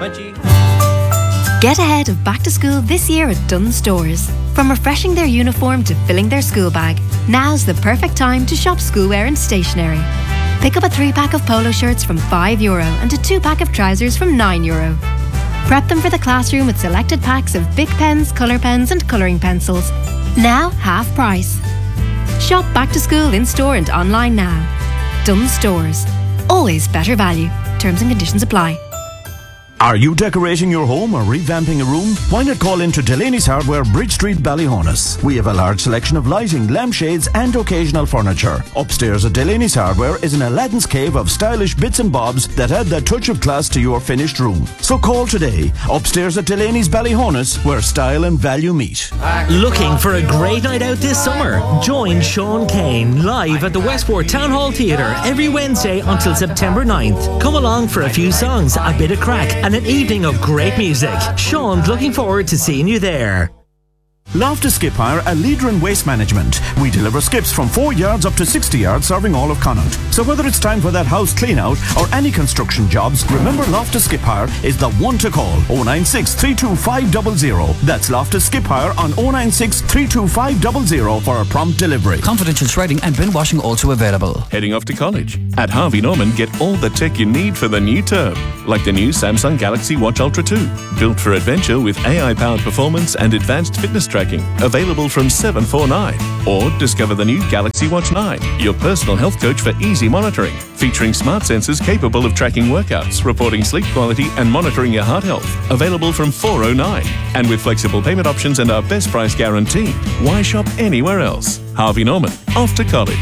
Get ahead of back to school this year at Dunnes Stores. From refreshing their uniform to filling their school bag, now's the perfect time to shop schoolwear and stationery. Pick up a 3-pack of polo shirts from €5 and a 2-pack of trousers from €9. Prep them for the classroom with selected packs of Bic pens, colour pens and colouring pencils. Now half price. Shop back to school in store and online now. Dunnes Stores. Always better value. Terms and conditions apply. Are you decorating your home or revamping a room? Why not call into Delaney's Hardware, Bridge Street, Ballyhonus. We have a large selection of lighting, lampshades and occasional furniture. Upstairs at Delaney's Hardware is an Aladdin's cave of stylish bits and bobs that add that touch of class to your finished room. So call today. Upstairs at Delaney's Ballyhonus, where style and value meet. Looking for a great night out this summer? Join Sean Kane live at the Westport Town Hall Theatre every Wednesday until September 9th. Come along for a few songs, a bit of crack and an evening of great music. Sean's looking forward to seeing you there. Loftus Skip Hire, a leader in waste management. We deliver skips from 4 yards up to 60 yards, serving all of Connaught. So whether it's time for that house clean out or any construction jobs, remember Loftus Skip Hire is the one to call. 096 325 00. That's Loftus Skip Hire on 096 325 00 for a prompt delivery. Confidential shredding and bin washing also available. Heading off to college? At Harvey Norman, get all the tech you need for the new term. Like the new Samsung Galaxy Watch Ultra 2. Built for adventure with AI-powered performance and advanced fitness tracking. Available from $749. Or discover the new Galaxy Watch 9, your personal health coach for easy monitoring, featuring smart sensors capable of tracking workouts, reporting sleep quality and monitoring your heart health. Available from $409. And with flexible payment options and our best price guarantee, why shop anywhere else? Harvey Norman, off to college.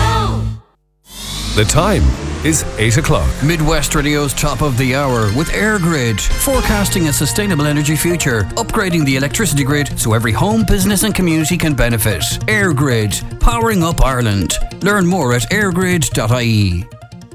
The time is 8 o'clock. Midwest Radio's top of the hour with AirGrid, forecasting a sustainable energy future, upgrading the electricity grid so every home, business and community can benefit. AirGrid, powering up Ireland. Learn more at airgrid.ie.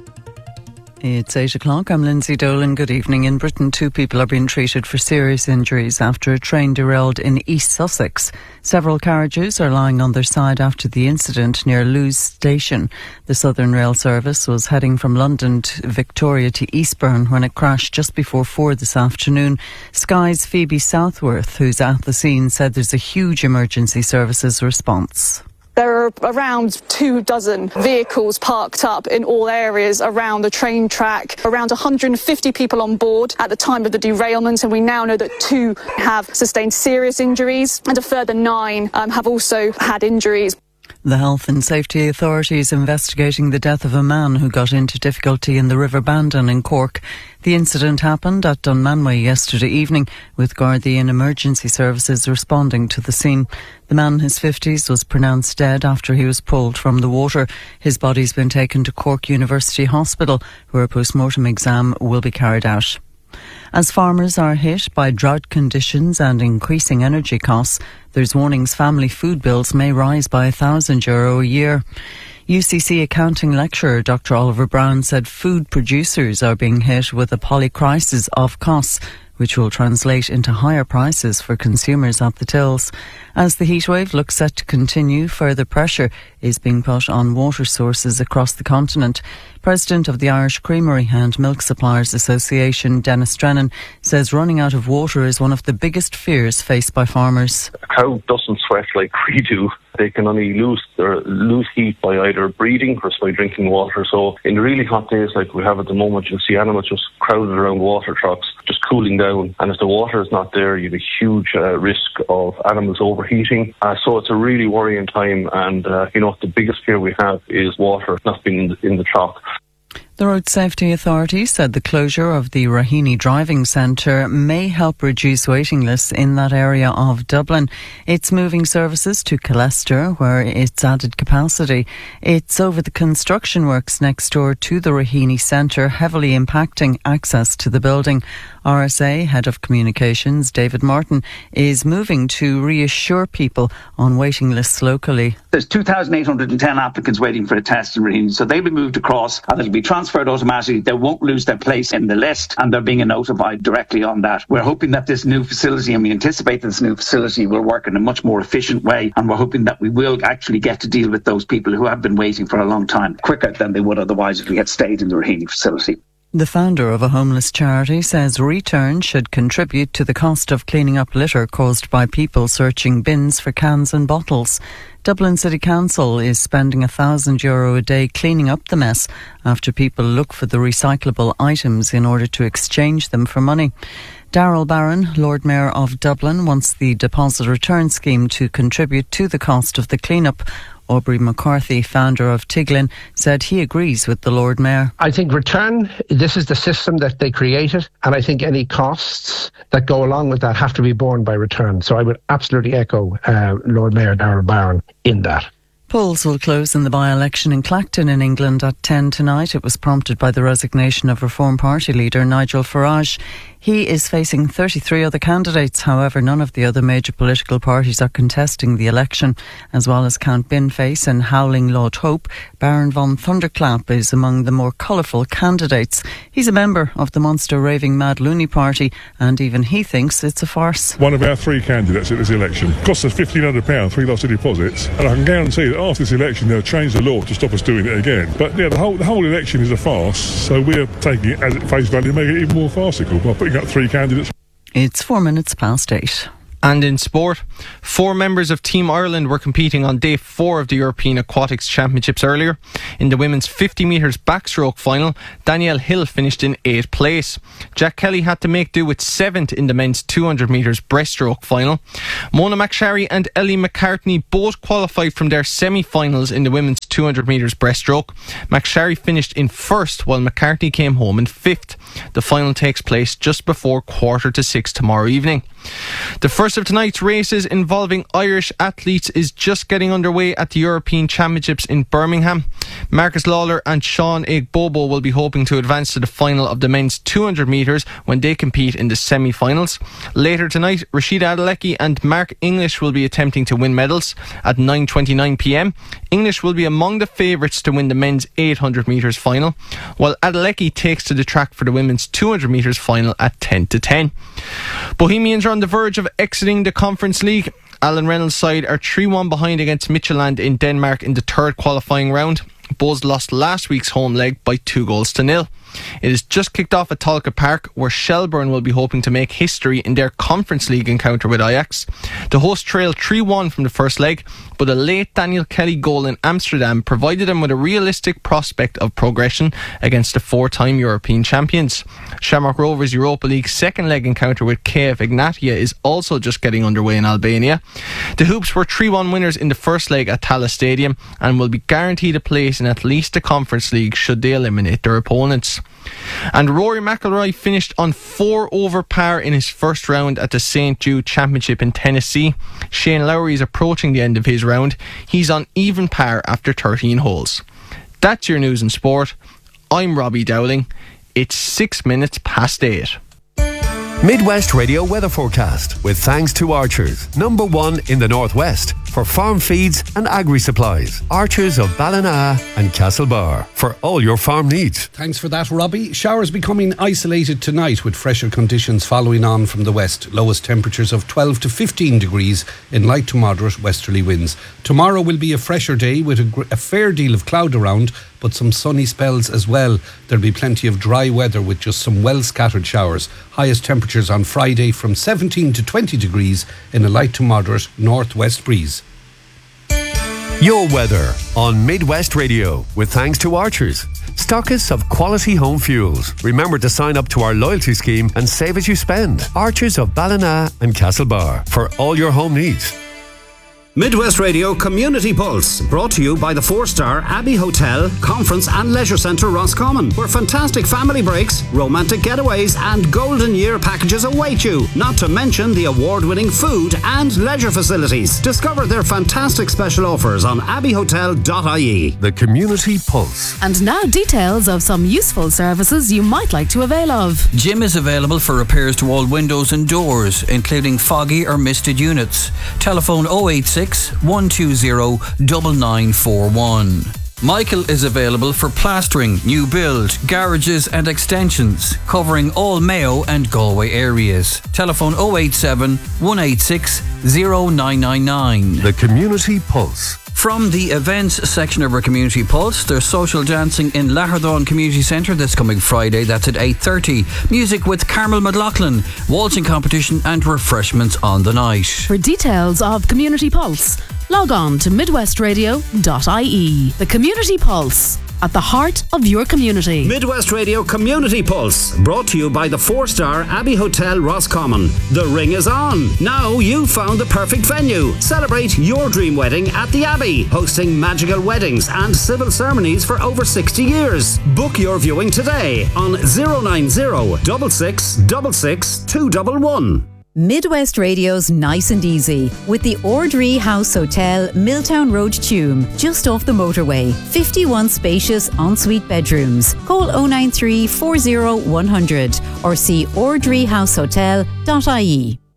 It's 8 o'clock. I'm Lindsay Dolan. Good evening. In Britain, 2 people are being treated for serious injuries after a train derailed in East Sussex. Several carriages are lying on their side after the incident near Lewes Station. The Southern Rail service was heading from London to Victoria to Eastbourne when it crashed just before 4 this afternoon. Sky's Phoebe Southworth, who's at the scene, said there's a huge emergency services response. There are around 24 vehicles parked up in all areas around the train track, around 150 people on board at the time of the derailment, and we now know that 2 have sustained serious injuries and a further 9 have also had injuries. The Health and Safety Authority is investigating the death of a man who got into difficulty in the River Bandon in Cork. The incident happened at Dunmanway yesterday evening, with Gardaí and emergency services responding to the scene. The man in his 50s was pronounced dead after he was pulled from the water. His body's been taken to Cork University Hospital, where a post-mortem exam will be carried out. As farmers are hit by drought conditions and increasing energy costs, there's warnings family food bills may rise by €1,000 a year. UCC accounting lecturer Dr. Oliver Brown said food producers are being hit with a polycrisis of costs, which will translate into higher prices for consumers at the tills. As the heatwave looks set to continue, further pressure is being put on water sources across the continent. President of the Irish Creamery and Milk Suppliers Association, Dennis Drennan, says running out of water is one of the biggest fears faced by farmers. A cow doesn't sweat like we do. They can only lose heat by either breathing or by drinking water. So in the really hot days like we have at the moment, you'll see animals just crowded around water trucks, just cooling down. And if the water is not there, you have a huge risk of animals overheating. So it's a really worrying time. And, the biggest fear we have is water not being in the chalk. The Road Safety Authority said the closure of the Raheny Driving Centre may help reduce waiting lists in that area of Dublin. It's moving services to Killester, where it's added capacity. It's over the construction works next door to the Raheny Centre, heavily impacting access to the building. RSA Head of Communications, David Martin, is moving to reassure people on waiting lists locally. There's 2,810 applicants waiting for a test in Raheny, so they'll be moved across and it'll be transferred automatically. They won't lose their place in the list and they're being notified directly on that. We're hoping that this new facility, and we anticipate this new facility will work in a much more efficient way, and we're hoping that we will actually get to deal with those people who have been waiting for a long time quicker than they would otherwise if we had stayed in the Raheny facility. The founder of a homeless charity says Return should contribute to the cost of cleaning up litter caused by people searching bins for cans and bottles. Dublin City Council is spending €1,000 a day cleaning up the mess after people look for the recyclable items in order to exchange them for money. Darrell Barron, Lord Mayor of Dublin, wants the deposit return scheme to contribute to the cost of the clean-up. Aubrey McCarthy, founder of Tiglin, said he agrees with the Lord Mayor. I think Return, this is the system that they created, and I think any costs that go along with that have to be borne by Return. So I would absolutely echo Lord Mayor Darrell Barron in that. Polls will close in the by-election in Clacton in England at 10 tonight. It was prompted by the resignation of Reform Party leader Nigel Farage. He is facing 33 other candidates. However, none of the other major political parties are contesting the election. As well as Count Binface and Howling Lord Hope, Baron von Thunderclap is among the more colourful candidates. He's a member of the monster raving Mad Looney Party, and even he thinks it's a farce. One of our three candidates at this election cost us £1,500, 3 lots of deposits, and I can guarantee that after this election they'll change the law to stop us doing it again. But yeah, the whole election is a farce, so we're taking it as at face value, making it even more farcical by putting up three candidates. It's 4 minutes past 8. And in sport, 4 members of Team Ireland were competing on day 4 of the European Aquatics Championships earlier. In the women's 50 metres backstroke final, Danielle Hill finished in 8th place. Jack Kelly had to make do with 7th in the men's 200 metres breaststroke final. Mona McSharry and Ellie McCartney both qualified from their semi-finals in the women's 200 metres breaststroke. McSharry finished in 1st while McCartney came home in 5th. The final takes place just before 5:45 tomorrow evening. The first of tonight's races involving Irish athletes is just getting underway at the European Championships in Birmingham. Marcus Lawler and Sean Igbobo will be hoping to advance to the final of the men's 200 metres when they compete in the semi-finals. Later tonight, Rashida Adelecki and Mark English will be attempting to win medals at 9:29pm. English will be among the favourites to win the men's 800 metres final, while Adelecki takes to the track for the women's 200 metres final at 10:10. Bohemians are on the verge of exiting the Conference League. Alan Reynolds' side are 3-1 behind against Midtjylland in Denmark in the third qualifying round. Bohs lost last week's home leg by 2-0. It is just kicked off at Tolka Park, where Shelbourne will be hoping to make history in their Conference League encounter with Ajax. The hosts trailed 3-1 from the first leg, but a late Daniel Kelly goal in Amsterdam provided them with a realistic prospect of progression against the 4-time European champions. Shamrock Rovers' Europa League second leg encounter with KF Ignatia is also just getting underway in Albania. The Hoops were 3-1 winners in the first leg at Tallaght Stadium and will be guaranteed a place in at least the Conference League should they eliminate their opponents. And Rory McIlroy finished on 4 over par in his first round at the St. Jude Championship in Tennessee. Shane Lowry is approaching the end of his round. He's on even par after 13 holes. That's your news and sport. I'm Robbie Dowling. It's 6 minutes past 8. Midwest Radio weather forecast with thanks to Archers, #1 in the Northwest for farm feeds and agri-supplies. Archers of Ballina and Castlebar for all your farm needs. Thanks for that, Robbie. Showers becoming isolated tonight with fresher conditions following on from the west. Lowest temperatures of 12 to 15 degrees in light to moderate westerly winds. Tomorrow will be a fresher day with a fair deal of cloud around, but some sunny spells as well. There'll be plenty of dry weather with just some well-scattered showers. Highest temperatures on Friday from 17 to 20 degrees in a light to moderate northwest breeze. Your weather on Midwest Radio with thanks to Archers, stockists of quality home fuels. Remember to sign up to our loyalty scheme and save as you spend. Archers of Ballina and Castlebar for all your home needs. Midwest Radio Community Pulse, brought to you by the 4-star Abbey Hotel, Conference and Leisure Centre Roscommon, where fantastic family breaks, romantic getaways and golden year packages await you, not to mention the award-winning food and leisure facilities. Discover their fantastic special offers on abbeyhotel.ie. The Community Pulse. And now details of some useful services you might like to avail of. Jim is available for repairs to all windows and doors, including foggy or misted units. Telephone 086 120 9941. Michael is available for plastering, new build, garages and extensions, covering all Mayo and Galway areas. Telephone 087 186 0999. The Community Pulse. From the events section of our Community Pulse, there's social dancing in Lahardon Community Centre this coming Friday. That's at 8:30. Music with Carmel McLaughlin, waltzing competition and refreshments on the night. For details of Community Pulse, log on to midwestradio.ie. The Community Pulse, at the heart of your community. Midwest Radio Community Pulse, brought to you by the 4-star Abbey Hotel Roscommon. The ring is on. Now you've found the perfect venue. Celebrate your dream wedding at the Abbey, hosting magical weddings and civil ceremonies for over 60 years. Book your viewing today on 090 6666 211. Midwest Radio's Nice and Easy with the Ordree House Hotel, Milltown Road, Tuam, just off the motorway. 51 spacious ensuite bedrooms. Call 093 40 100 or see ordreehousehotel.ie.